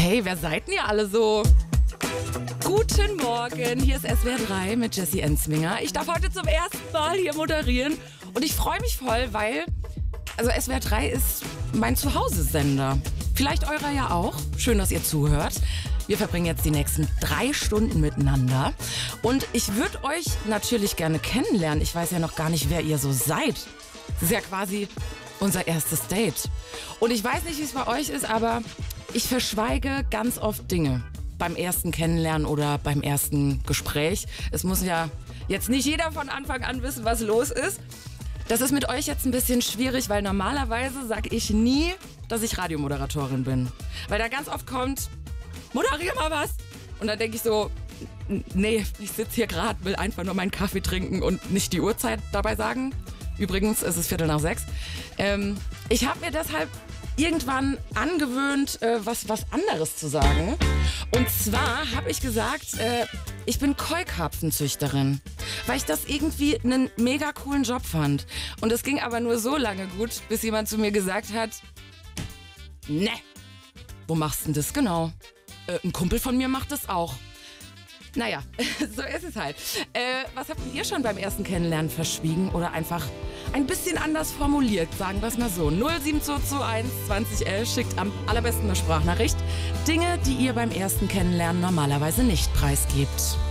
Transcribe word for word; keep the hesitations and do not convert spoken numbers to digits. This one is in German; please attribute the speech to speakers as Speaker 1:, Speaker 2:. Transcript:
Speaker 1: Hey, wer seid denn ihr alle so? Guten Morgen, hier ist S W R drei mit Jessie Enzminger. Ich darf heute zum ersten Mal hier moderieren und ich freue mich voll, weil also S W R drei ist mein Zuhause-Sender. Vielleicht eurer ja auch. Schön, dass ihr zuhört. Wir verbringen jetzt die nächsten drei Stunden miteinander und ich würde euch natürlich gerne kennenlernen. Ich weiß ja noch gar nicht, wer ihr so seid. Das ist ja quasi unser erstes Date. Und ich weiß nicht, wie es bei euch ist, aber ich verschweige ganz oft Dinge beim ersten Kennenlernen oder beim ersten Gespräch. Es muss ja jetzt nicht jeder von Anfang an wissen, was los ist. Das ist mit euch jetzt ein bisschen schwierig, weil normalerweise sage ich nie, dass ich Radiomoderatorin bin. Weil da ganz oft kommt, moderier mal was. Und dann denke ich so, nee, ich sitze hier gerade, will einfach nur meinen Kaffee trinken und nicht die Uhrzeit dabei sagen. Übrigens, es ist Viertel nach sechs. Ähm, ich habe mir deshalb irgendwann angewöhnt, äh, was, was anderes zu sagen. Und zwar habe ich gesagt, äh, ich bin Keukarpfenzüchterin, weil ich das irgendwie einen mega coolen Job fand. Und es ging aber nur so lange gut, bis jemand zu mir gesagt hat, ne, wo machst du denn das genau? Äh, ein Kumpel von mir macht das auch. Naja, so ist es halt. Äh, was habt ihr schon beim ersten Kennenlernen verschwiegen oder einfach ein bisschen anders formuliert? Sagen wir es mal so. null sieben zwei zwei eins zwanzig elf schickt am allerbesten eine Sprachnachricht. Dinge, die ihr beim ersten Kennenlernen normalerweise nicht preisgebt.